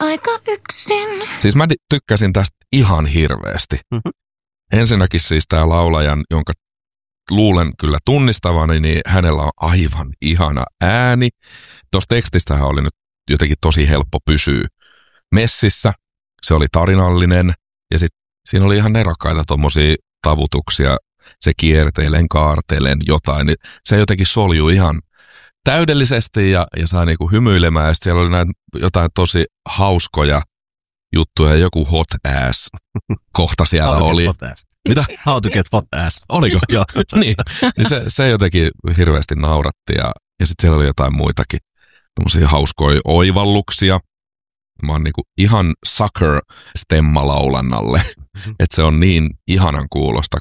aika yksin. Siis mä tykkäsin tästä ihan hirveästi. Mm-hmm. Ensinnäkin siis tää laulajan, jonka luulen kyllä tunnistavani, niin hänellä on aivan ihana ääni. Tuossa tekstistähän oli nyt jotenkin tosi helppo pysyä messissä. Se oli tarinallinen ja sitten siinä oli ihan nerokkaita tommosia tavutuksia. Se kierteilen, kaarteilen jotain. Niin se jotenkin soljui ihan täydellisesti ja sai niinku hymyilemään. Ja siellä oli näin jotain tosi hauskoja juttuja. Joku hot ass kohta siellä oli. Mitä? How to get hot ass. Oliko? Joo. Niin se jotenkin hirveästi nauratti ja sitten siellä oli jotain muitakin tommosia hauskoja oivalluksia. Mä oon niinku ihan sucker stemmalaulannalle, että se on niin ihanan kuulosta,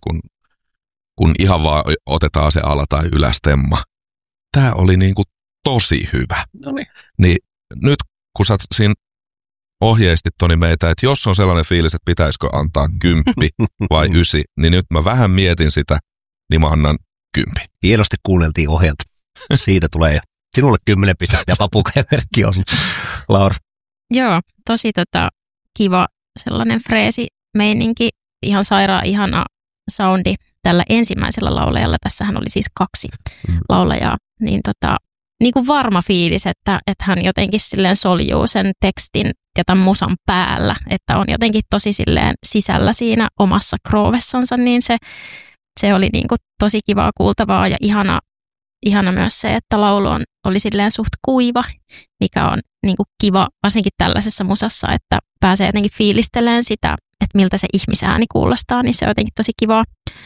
kun ihan vaan otetaan se ala- tai ylästemma. Tää oli niinku tosi hyvä. Noniin. Niin nyt kun sä siinä ohjeistit Toni meitä, että jos on sellainen fiilis, että pitäisikö antaa 10 vai 9, niin nyt mä vähän mietin sitä, niin mä annan 10. Hienosti kuunneltiin ohjelta. Siitä tulee sinulle 10 pistettä ja papukajamerkki on. Laura. Joo, tosi kiva sellainen freesi meininki, ihan sairaan ihana soundi tällä ensimmäisellä laulajalla. Tässähän oli siis 2 laulajaa, niin kuin varma fiilis, että hän jotenkin silleen soljuu sen tekstin ja tämän musan päällä, että on jotenkin tosi silleen sisällä siinä omassa kroovessansa, niin se oli niin kuin tosi kivaa kuultavaa ja ihana myös se, että laulu oli silleen suht kuiva, mikä on niin kuin kiva, varsinkin tällaisessa musassa, että pääsee jotenkin fiilistelemään sitä, että miltä se ihmisääni kuulostaa, niin se on jotenkin tosi kivaa.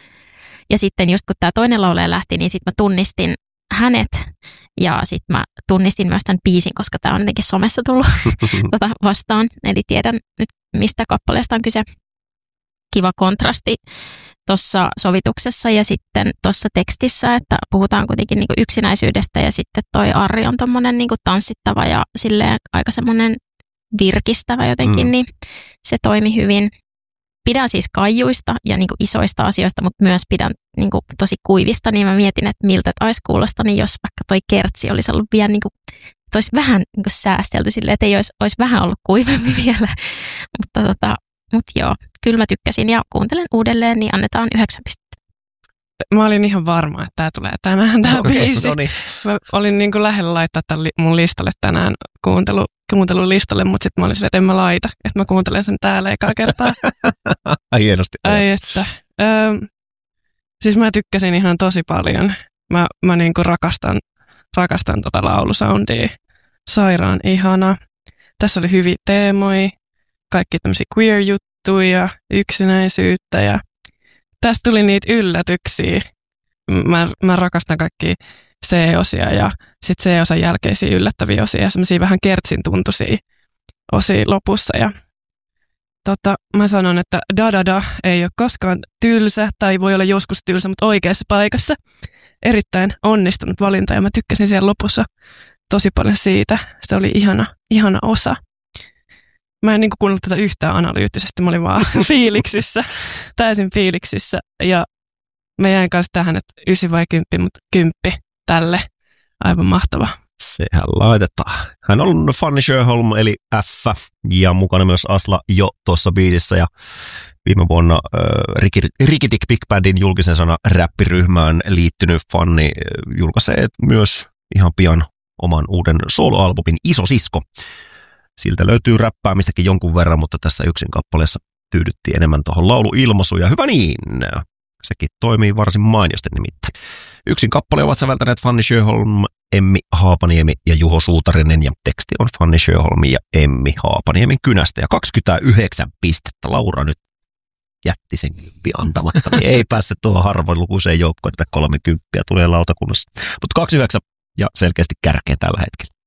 Ja sitten just kun tämä toinen laulaja lähti, niin sitten mä tunnistin hänet ja sitten mä tunnistin myös tämän biisin, koska tämä on jotenkin somessa tullut vastaan. Eli tiedän nyt, mistä kappaleesta on kyse. Kiva kontrasti tuossa sovituksessa ja sitten tuossa tekstissä, että puhutaan kuitenkin niinku yksinäisyydestä ja sitten toi Arri on tommonen niinku tanssittava ja silleen aika semmoinen virkistävä jotenkin, niin se toimi hyvin. Pidän siis kaijuista ja niinku isoista asioista, mutta myös pidän niinku tosi kuivista, niin mä mietin, että miltä olisi kuulosta, niin jos vaikka toi kertsi olisi ollut vielä niinku, että olisi vähän niinku säästelty silleen, että ei olisi vähän ollut kuivempi vielä, mutta joo, kyllä mä tykkäsin ja kuuntelen uudelleen, niin annetaan 9 pistettä. Mä olin ihan varma, että tää tulee tänään tää biisi. Mä olin niin kuin lähellä laittaa tämän mun listalle tänään kuuntelulistalle, mutta sitten mä olin silleen, että en mä laita, että mä kuuntelen sen täällä ekaa kertaa. Hienosti. Ai että. Siis mä tykkäsin ihan tosi paljon. Mä niin kuin rakastan tota laulusoundia. Sairaan ihana. Tässä oli hyviä teemoja. Kaikki tämmöisiä queer-juttuja, yksinäisyyttä ja tästä tuli niitä yllätyksiä. Mä rakastan kaikkia C-osia ja sitten C-osan jälkeisiä yllättäviä osia ja semmoisia vähän kertsin tuntuisia osia lopussa. Ja mä sanon, että da ei ole koskaan tylsä tai voi olla joskus tylsä, mutta oikeassa paikassa. Erittäin onnistunut valinta ja mä tykkäsin siellä lopussa tosi paljon siitä. Se oli ihana osa. Mä en kuunnellut tätä yhtään analyyttisesti, mä olin vaan täysin fiiliksissä. Ja mä jäin kanssa tähän, että 9 vai 10, mutta 10 tälle. Aivan mahtava. Sehän laitetaan. Hän on Fanny Sjöholm eli F ja mukana myös Asla jo tuossa biisissä. Ja viime vuonna Rikitik Big Bandin julkisen sana räppiryhmään liittynyt Fanny julkaisee myös ihan pian oman uuden soloalbumin Iso Sisko. Siltä löytyy räppäämistäkin jonkun verran, mutta tässä yksin kappaleessa tyydyttiin enemmän tuohon lauluilmaisuun. Ja hyvä niin, sekin toimii varsin mainiosti nimittäin. Yksin kappale ovat säveltäneet Fanny Sjöholm, Emmi Haapaniemi ja Juho Suutarinen. Ja teksti on Fanny Sjöholm ja Emmi Haapaniemen kynästä. Ja 29 pistettä. Laura nyt jätti sen 10 antamatta. Niin ei pääse tuohon harvoinlukuiseen joukkoon, että 30 tulee lautakunnassa. Mutta 29 ja selkeästi kärkeä tällä hetkellä.